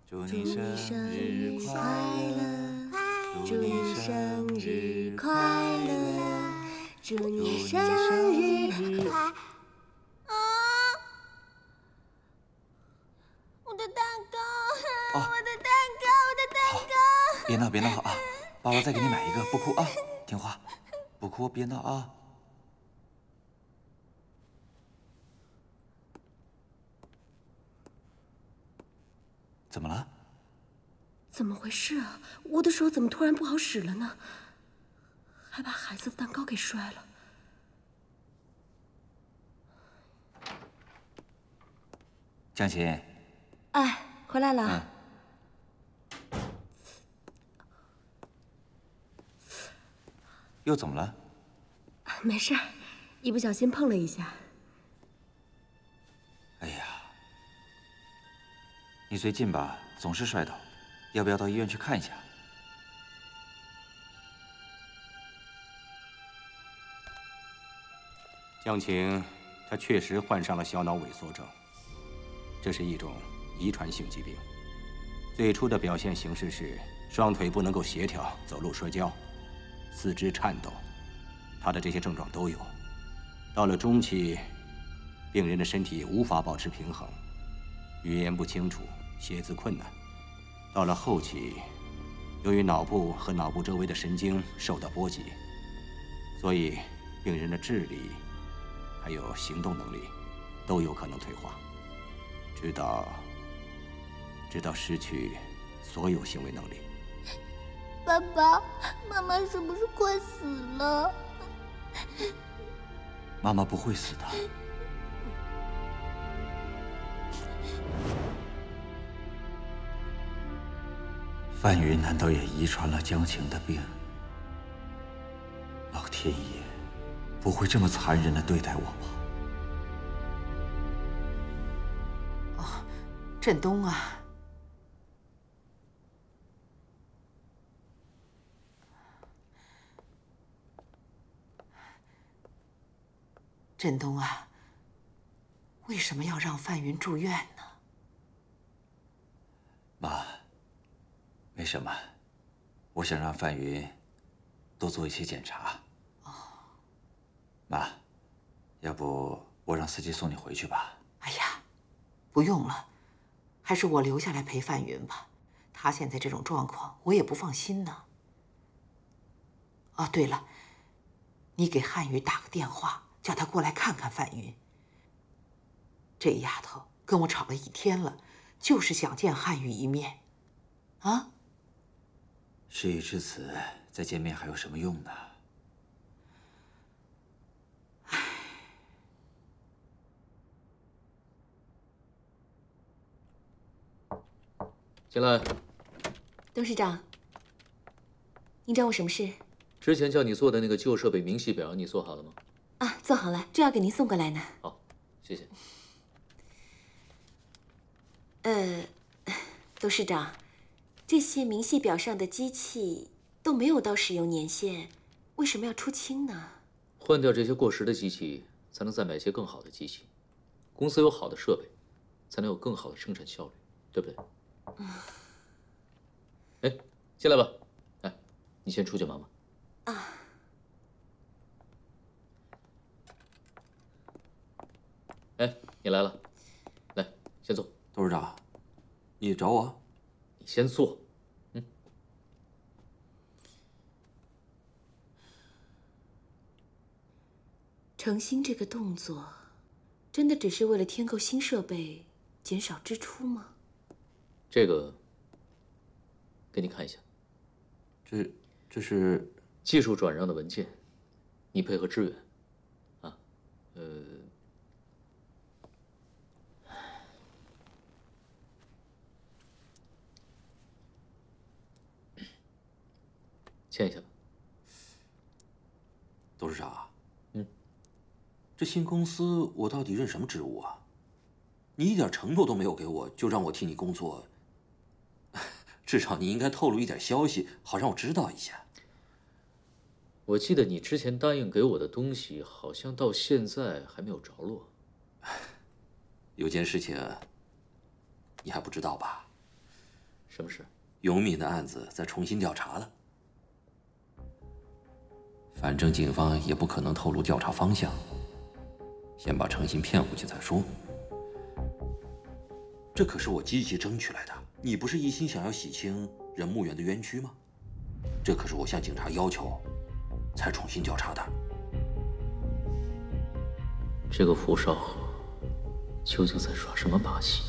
祝你生日快乐，祝你生日快乐，祝你生日快乐。 我的蛋糕， 哦， 我的蛋糕，我的蛋糕！ 别闹，别闹啊！爸爸再给你买一个，不哭啊，听话，不哭，别闹啊。怎么了？ 怎么回事啊？我的手怎么突然不好使了呢？还把孩子的蛋糕给摔了。 江琴。 哎，回来了。 又怎么了？ 没事，一不小心碰了一下。 哎呀，你最近吧总是摔倒，要不要到医院去看一下？ 江晴，她确实患上了小脑萎缩症，这是一种遗传性疾病。最初的表现形式是双腿不能够协调，走路摔跤，四肢颤抖，她的这些症状都有。到了中期，病人的身体无法保持平衡，语言不清楚，写字困难。到了后期，由于脑部和脑部周围的神经受到波及，所以病人的智力还有行动能力都有可能退化，直到失去所有行为能力。 爸爸妈妈是不是快死了？ 妈妈不会死的。范云难道也遗传了江晴的病？老天爷不会这么残忍地对待我吧？ 哦，振东啊，振东啊，为什么要让范云住院呢？ 妈，没什么，我想让范云多做一些检查。 哦， 妈，要不我让司机送你回去吧？ 哎呀，不用了，还是我留下来陪范云吧。他现在这种状况，我也不放心呢。哦，对了，你给汉语打个电话，叫他过来看看范云。这丫头跟我吵了一天了，就是想见汉语一面。啊？ 事已至此，再见面还有什么用呢？ 唉。 进来。 董事长，您找我什么事？ 之前叫你做的那个旧设备明细表，你做好了吗？ 啊，做好了，正要给您送过来呢。 好，谢谢。 董事长，这些明细表上的机器都没有到使用年限，为什么要出清呢？ 换掉这些过时的机器，才能再买些更好的机器。公司有好的设备，才能有更好的生产效率，对不对？哎，进来吧。哎，你先出去忙忙。 啊。 哎，你来了，来，先坐。 董事长，你找我？ 你先坐。 诚心这个动作，真的只是为了添购新设备，减少支出吗？ 这个，给你看一下。 这是技术转让的文件，你配合支援。啊，签一下吧。 董事长。这新公司我到底任什么职务啊？你一点承诺都没有给我，就让我替你工作，至少你应该透露一点消息，好让我知道一下。 我记得你之前答应给我的东西，好像到现在还没有着落。 有件事情，你还不知道吧？ 什么事？ 永敏的案子再重新调查了。反正警方也不可能透露调查方向，先把程心骗回去再说。这可是我积极争取来的，你不是一心想要洗清任牧原的冤屈吗？这可是我向警察要求才重新调查的。 这个胡少河究竟在耍什么把戏？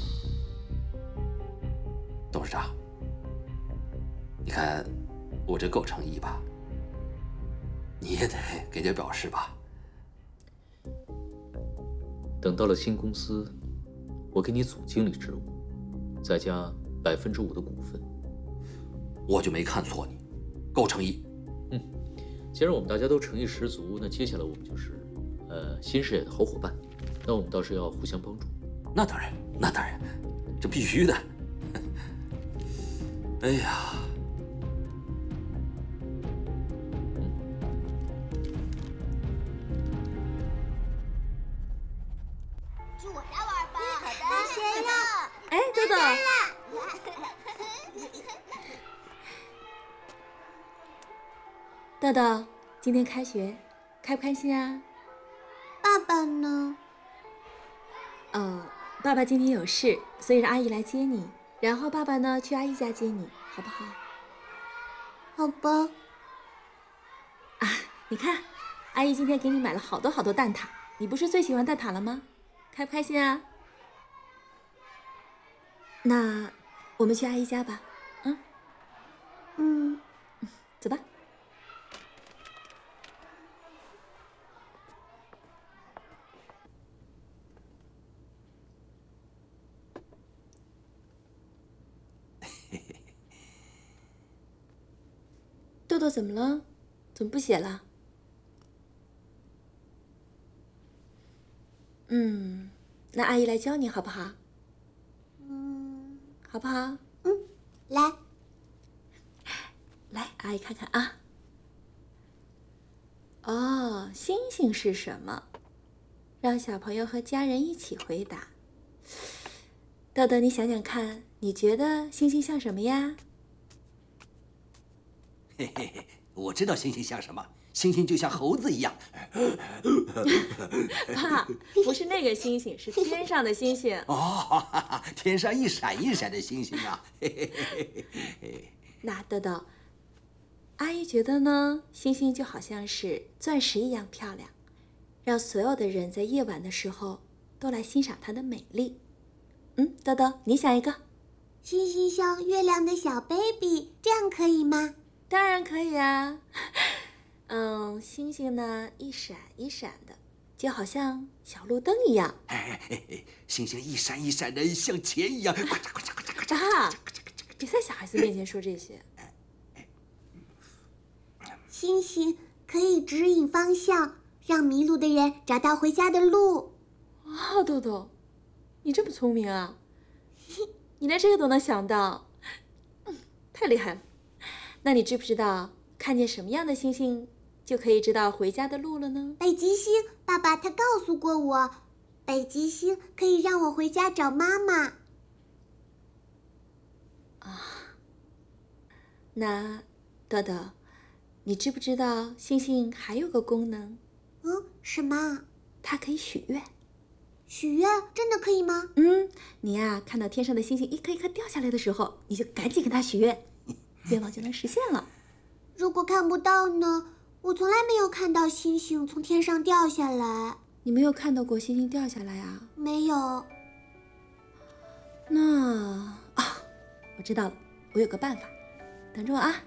董事长，你看我这够诚意吧？你也得给点表示吧。 等到了新公司，我给你总经理职务，再加5%的股份。 我就没看错你，够诚意。 既然我们大家都诚意十足，那接下来我们就是新事业的好伙伴。那我们倒是要互相帮助。 那当然，那当然，这必须的。哎呀， 去我家玩吧。好的，谁了？ 哎，豆豆，豆豆，今天开学，开不开心啊？ 爸爸呢？ 哦，爸爸今天有事，所以让阿姨来接你。然后爸爸呢，去阿姨家接你，好不好？ 好吧。 啊，你看，阿姨今天给你买了好多好多蛋挞，你不是最喜欢蛋挞了吗？开不开心啊？那我们去阿姨家吧，走吧。豆豆怎么了？怎么不写了？那阿姨来教你好不好？好不好？ 来， 来，阿姨看看啊。哦，星星是什么？让小朋友和家人一起回答。豆豆，你想想看，你觉得星星像什么呀？ 嘿嘿嘿，我知道星星像什么，星星就像猴子一样。 爸，不是那个星星，是天上的星星。 哦，天上一闪一闪的星星啊！嘿嘿嘿嘿。 那豆豆，阿姨觉得呢，星星就好像是钻石一样漂亮，让所有的人在夜晚的时候都来欣赏它的美丽。豆豆，你想一个。 星星像月亮的小 baby， 这样可以吗？ 当然可以啊。星星呢一闪一闪的，就好像小路灯一样。 星星一闪一闪的，像钱一样。 爸，别在小孩子面前说这些。 星星可以指引方向，让迷路的人找到回家的路。 哇，豆豆，你这么聪明啊！你连这个都能想到，太厉害了。那你知不知道看见什么样的星星就可以知道回家的路了呢？ 北极星，爸爸他告诉过我，北极星可以让我回家找妈妈。 那豆豆，你知不知道星星还有个功能？ 什么？ 它可以许愿。 许愿真的可以吗？ 你呀，看到天上的星星一颗一颗掉下来的时候，你就赶紧跟它许愿，愿望就能实现了。 如果看不到呢？我从来没有看到星星从天上掉下来。 你没有看到过星星掉下来啊？ 没有。 那我知道了，我有个办法，等着我啊。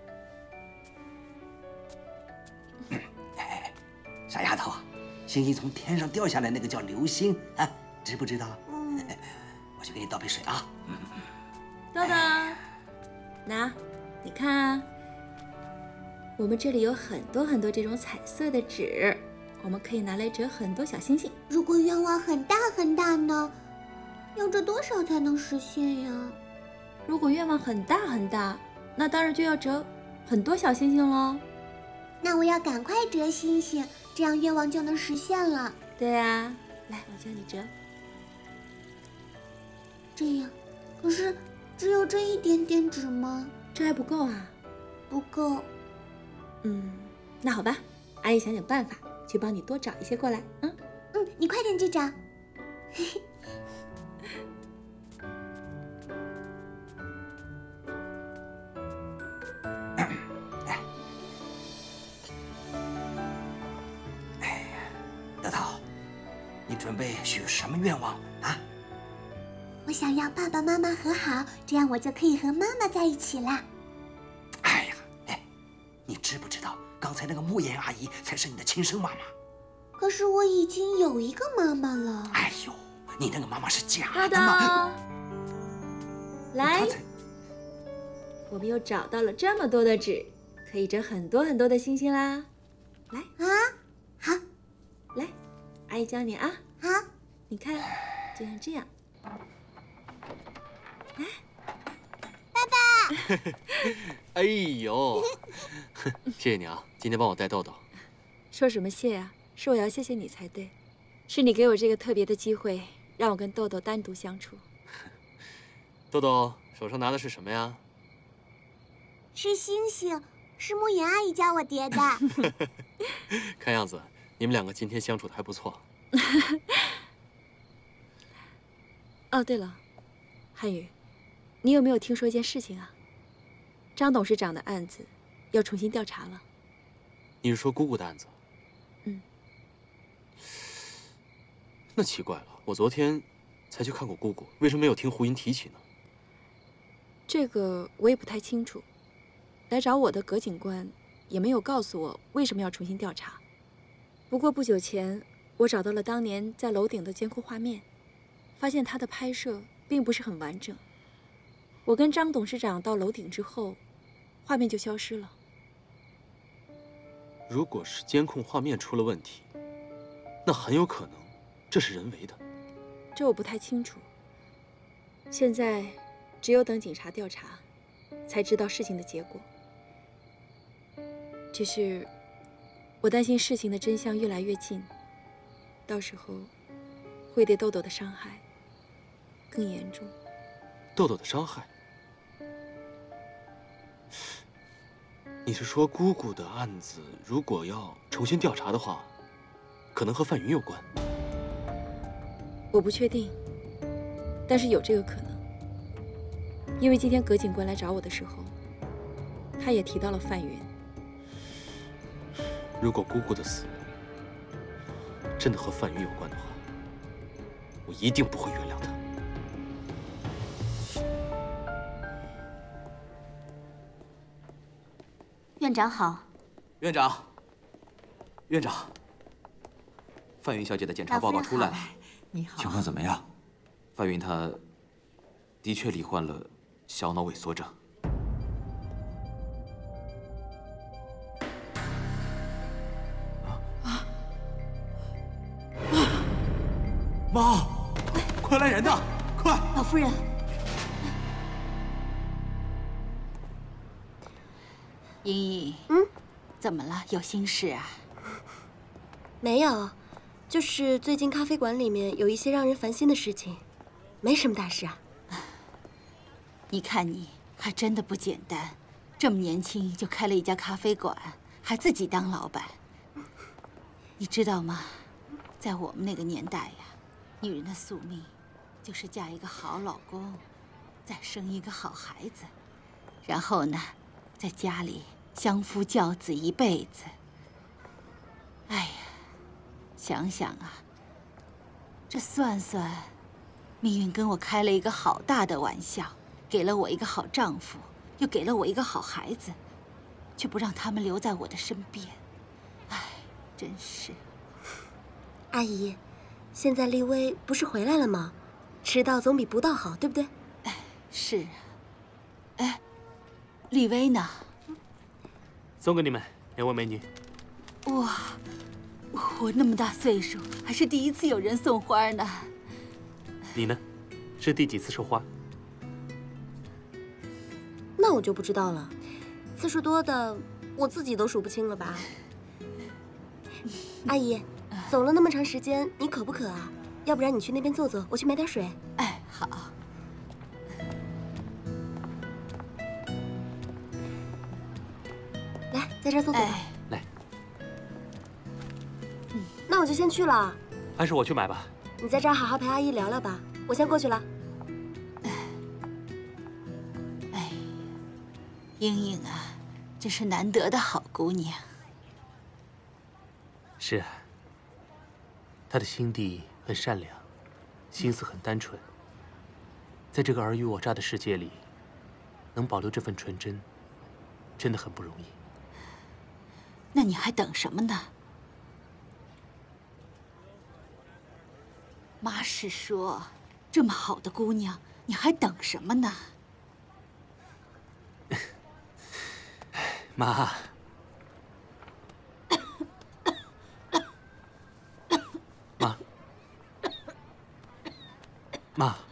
傻丫头，星星从天上掉下来那个叫流星啊，知不知道？我去给你倒杯水啊。 豆豆，那你看啊，我们这里有很多很多这种彩色的纸，我们可以拿来折很多小星星。 如果愿望很大很大呢？要折多少才能实现呀？ 如果愿望很大很大，那当然就要折很多小星星喽。 那我要赶快折星星，这样愿望就能实现了。 对啊，来，我教你折。 这样，可是只有这一点点纸吗？ 这还不够啊。 不够。 那好吧，阿姨想想办法，去帮你多找一些过来。 你快点去找。 德涛，你准备许什么愿望啊？ 我想要爸爸妈妈和好，这样我就可以和妈妈在一起啦。 哎呀，你知不知道刚才那个慕言阿姨才是你的亲生妈妈？ 可是我已经有一个妈妈了。 哎呦，你那个妈妈是假豆豆的嘛？， 来，我们又找到了这么多的纸，可以折很多很多的星星啦。来啊，好， 来，阿姨教你啊。 好， 你看，就像这样。 哎呦，谢谢你啊，今天帮我带豆豆。 说什么谢啊？是我要谢谢你才对，是你给我这个特别的机会，让我跟豆豆单独相处。 豆豆手上拿的是什么呀？ 是星星，是慕言阿姨教我叠的。 看样子你们两个今天相处的还不错。 哦，对了，汉语，你有没有听说一件事情啊？张董事长的案子要重新调查了。 你是说姑姑的案子？那奇怪了，我昨天才去看过姑姑，为什么没有听胡云提起呢？ 这个我也不太清楚。来找我的葛警官也没有告诉我为什么要重新调查。不过不久前，我找到了当年在楼顶的监控画面，发现它的拍摄并不是很完整。我跟张董事长到楼顶之后，画面就消失了。 如果是监控画面出了问题，那很有可能这是人为的。 这我不太清楚。现在只有等警察调查，才知道事情的结果。只是我担心事情的真相越来越近，到时候会对豆豆的伤害更严重。 豆豆的伤害？你是说姑姑的案子如果要重新调查的话，可能和范云有关？ 我不确定，但是有这个可能。因为今天葛警官来找我的时候，他也提到了范云。 如果姑姑的死真的和范云有关的话，我一定不会原谅他。 院长好。 院长，院长，范云小姐的检查报告出来了。 你好。 情况怎么样？范云她的确罹患了小脑萎缩症。妈，快来人呐！快！ 老夫人，莹莹，怎么了？有心事啊？ 没有，就是最近咖啡馆里面有一些让人烦心的事情，没什么大事啊。 你看你还真的不简单，这么年轻就开了一家咖啡馆，还自己当老板。你知道吗？在我们那个年代呀，女人的宿命就是嫁一个好老公，再生一个好孩子，然后呢，在家里相夫教子一辈子。哎呀，想想啊，这算算，命运跟我开了一个好大的玩笑，给了我一个好丈夫，又给了我一个好孩子，却不让他们留在我的身边。哎，真是。 阿姨，现在丽薇不是回来了吗？迟到总比不到好，对不对？ 哎，是啊。哎，丽薇呢？ 送给你们两位美女。 哇，我那么大岁数，还是第一次有人送花呢。 你呢？是第几次收花？ 那我就不知道了，次数多的我自己都数不清了吧。阿姨，走了那么长时间，你渴不渴啊？要不然你去那边坐坐，我去买点水。 哎，好。 在这儿坐坐吧。 来， 那我就先去了。 还是我去买吧。 你在这儿好好陪阿姨聊聊吧，我先过去了。 英英啊，真是难得的好姑娘。 是啊，她的心地很善良，心思很单纯。在这个尔虞我诈的世界里，能保留这份纯真，真的很不容易。 那你还等什么呢？妈是说，这么好的姑娘，你还等什么呢？ 妈，妈，